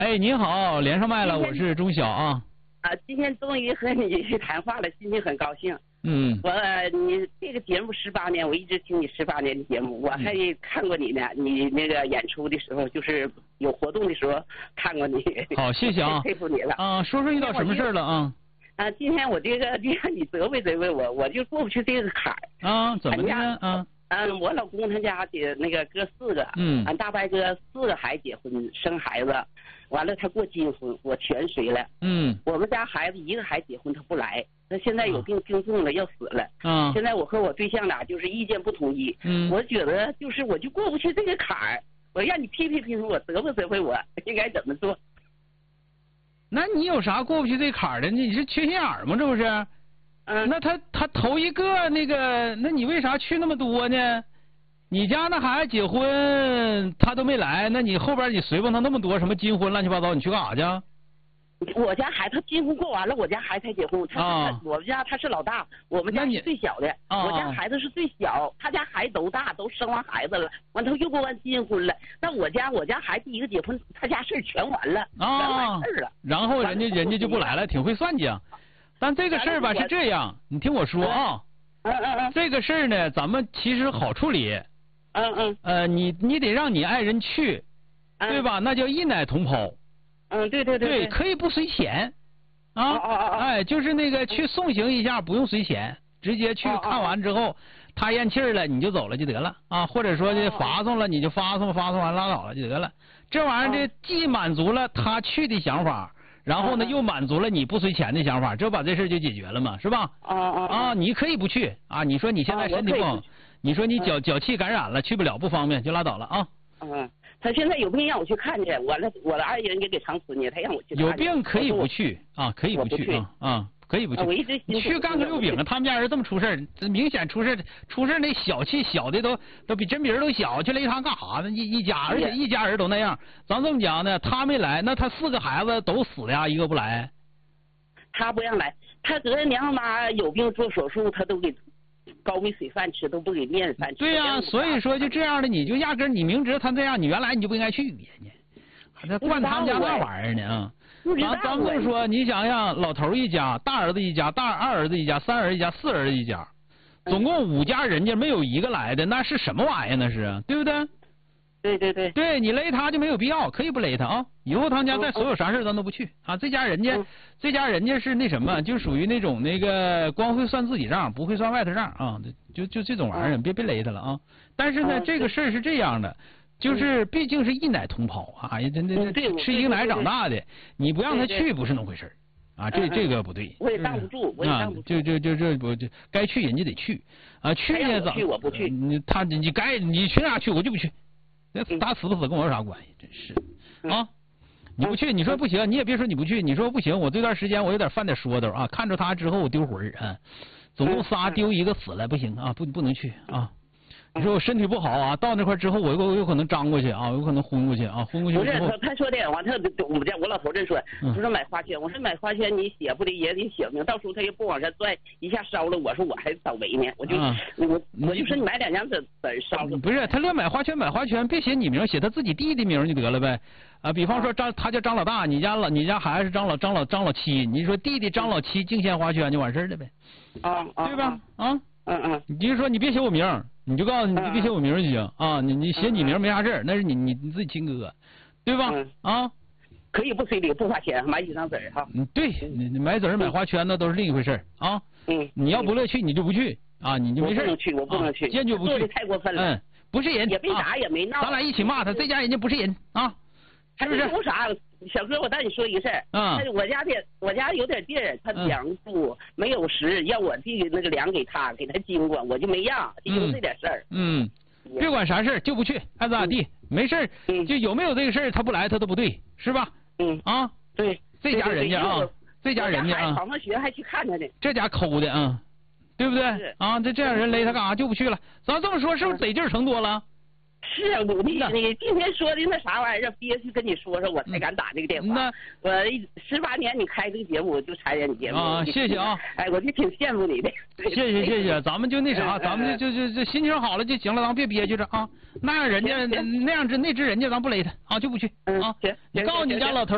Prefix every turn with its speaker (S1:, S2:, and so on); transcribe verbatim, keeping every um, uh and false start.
S1: 哎，您好，连上麦了，我是钟晓啊。
S2: 啊，今天终于和你去谈话了，心情很高兴。
S1: 嗯。
S2: 我你这个节目十八年，我一直听你十八年的节目，我还看过你呢。嗯、你那个演出的时候，就是有活动的时候看过你。
S1: 好，谢谢啊。
S2: 佩服你了。
S1: 啊，说说遇到什么事了啊？
S2: 啊，今天我这个就让你责备责备我，我就过不去这个坎儿。
S1: 啊，怎么的呢？啊。
S2: 嗯，我老公他家的那个哥四个，
S1: 嗯，
S2: 俺大伯哥四个孩子结婚生孩子，完了他过金婚，我全随了。
S1: 嗯，
S2: 我们家孩子一个孩结婚他不来，他现在有病病重了要死了。
S1: 啊，
S2: 现在我和我对象俩就是意见不统一。
S1: 嗯，
S2: 我觉得就是我就过不去这个坎儿，我让你批评批评我，责备责备我，应该怎么做？
S1: 那你有啥过不去这坎儿的？你是缺心眼儿吗？这不是？
S2: 嗯，
S1: 那他他头一个那个，那你为啥去那么多呢？你家那孩子结婚他都没来，那你后边你随帮他那么多什么金婚乱七八糟，你去干啥去？
S2: 我家孩子他金婚过完了，我家孩子才结婚。他是、啊、我们家他是老大，我们家是最小的。
S1: 啊、
S2: 我家孩子是最小，他家孩子都大，都生完孩子了，完他又过完金婚了。那我家我家孩子一个结婚，他家事儿全完了，
S1: 啊、
S2: 全完事儿了。
S1: 然后人家人家就不来了，挺会算计啊。但这个事儿吧是这样，你听我说啊，
S2: 嗯嗯嗯，
S1: 这个事儿呢，咱们其实好处理，
S2: 嗯嗯，
S1: 呃，你你得让你爱人去，
S2: 嗯、
S1: 对吧？那叫一奶同胞，
S2: 嗯，对对对，
S1: 对，可以不随钱，啊，
S2: 哦哦哦，
S1: 哎，就是那个去送行一下，不用随钱，直接去看完之后，他咽气儿了，你就走了就得了啊，或者说这发送了，你就发送，发送完拉倒了就得了，这玩意儿这既满足了他去的想法。然后呢，又满足了你不随钱的想法，这把这事就解决了嘛，是吧？
S2: 啊啊
S1: 啊！你可以不去啊！你说你现在身体不好，你说你脚脚气感染了，去不了不方便就拉倒了啊。
S2: 嗯，他现在有病让我去看去，我那我的爱人也给长春呢，他让我去看。
S1: 有病可以不去啊，可以不去啊啊，可以不去。
S2: 我一直
S1: 你去干个六饼啊！他们家人这么出事儿，这明显出事出事那小气小的都都比真名都小，去擂他干啥呢？一一家，而且一家人都那样。咱这么讲呢，他没来，那他四个孩子都死了呀，一个不来。
S2: 他不让来，他隔着娘妈有病做手术，他都给高米水饭吃，都不给面饭吃。
S1: 对呀、啊，所以说就这样的，你就压根你明知他这样，你原来你就不应该去别呢，还在惯他们家那玩意儿呢啊！咱咱这么说，你想想，老头一家，大儿子一家，大二儿子一家，三儿子一家，四儿子一家，总共五家人家没有一个来的，那是什么玩意儿？那是对不对？
S2: 对对对，
S1: 对你勒他就没有必要，可以不勒他啊！以后他们家再所有啥事咱都不去啊！这家人家，嗯、这家人家是那什么，就属于那种那个光会算自己账，不会算外头账啊！就就这种玩意儿，别别勒他了啊！但是呢，
S2: 嗯、
S1: 这个事儿是这样的。就是毕竟是一奶同胞啊，那那吃一奶长大的，你不让他去不是那么回事啊，这这个不对。
S2: 我也挡不住，我也挡不住。
S1: 就就就这不就该去人家得去啊，去呢咋？
S2: 去我不去。
S1: 你他你该你去哪去我就不去，那他死不死跟我有啥关系？真是啊，你不去你说不行，你也别说你不去，你说不行，我这段时间我有点犯点说头啊，看着他之后我丢魂儿啊，总共仨丢一个死了，不行啊，不不能去啊。你说我身体不好啊，到那块之后我有有可能张过去啊，有可能昏过去啊，昏过去
S2: 不是他他说的，完他我们家我老头这说，
S1: 嗯、
S2: 他说买花圈，我说买花圈你写不得也得写明，到时候他又不往上拽，一下烧了，我说我还倒霉呢，我就、啊、我我就说你买两张纸纸烧了。
S1: 不是他要买花圈买花圈，别写你名，写他自己弟弟名就得了呗。啊，比方说张他叫张老大，你家老你家孩子是张老张老张老七，你说弟弟张老七净献花圈就完事儿了呗。
S2: 啊啊，
S1: 对吧？啊，
S2: 嗯嗯，
S1: 你就说你别写我名。你就告诉你，你别写我名就行啊！你你写你名没啥事儿，那是你你你自己亲哥，对吧？啊，
S2: 可以不随礼不花钱买几张纸哈。
S1: 嗯，对，你你买纸买花圈那都是另一回事啊。
S2: 嗯，
S1: 你要不乐去你就不去啊，你就没事。
S2: 我不能去，我不能去，
S1: 坚决不去。
S2: 太过分了。
S1: 嗯，不是人，
S2: 也没打也没闹。
S1: 咱俩一起骂他，这家人家不是人啊，是不是？
S2: 图啥？小哥，我带你说一个事儿。
S1: 啊。
S2: 我家的我家有点地儿，他梁不没有实，要我地那个梁给他，给他经过，我就没让，就因为这点事儿。
S1: 嗯。别管啥事儿就不去，爱咋咋地，没事儿。
S2: 嗯。
S1: 就有没有这个事儿，他不来他都不对，是吧？
S2: 嗯。
S1: 啊。
S2: 对。
S1: 这家人家啊，这家人家啊。
S2: 考上学还去看他呢。
S1: 这家抠的啊，对不对？啊，这这样人勒他干啥就不去了？咱这么说是不是得劲儿成多了？
S2: 是啊，努力的。你今天说的那啥玩意儿，憋屈跟你说说，我才敢打这个电话。
S1: 那
S2: 我十八年你开这个节目，我就参加你节目。
S1: 啊，谢谢啊！
S2: 哎，我就挺羡慕你的。
S1: 谢谢谢谢，咱们就那啥，咱们就就就就心情好了就行了，咱别憋屈着啊。那样人家那样子那只人家咱不勒他啊，就不去啊。
S2: 行，
S1: 你告诉你家老头。